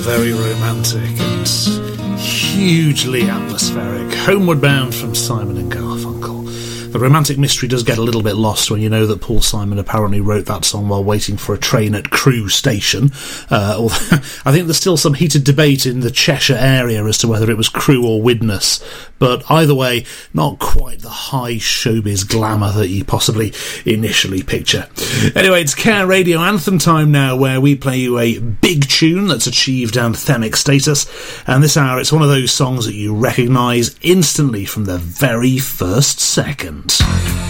Very romantic and hugely atmospheric. Homeward Bound from Simon and Garfunkel. The romantic mystery does get a little bit lost when you know that Paul Simon apparently wrote that song while waiting for a train at Crewe station. Although I think there's still some heated debate in the Cheshire area as to whether it was Crewe or Widnes. But either way, not quite the high showbiz glamour that you possibly initially picture. Anyway, it's Care Radio Anthem time now, where we play you a big tune that's achieved anthemic status. And this hour, it's one of those songs that you recognise instantly from the very first second.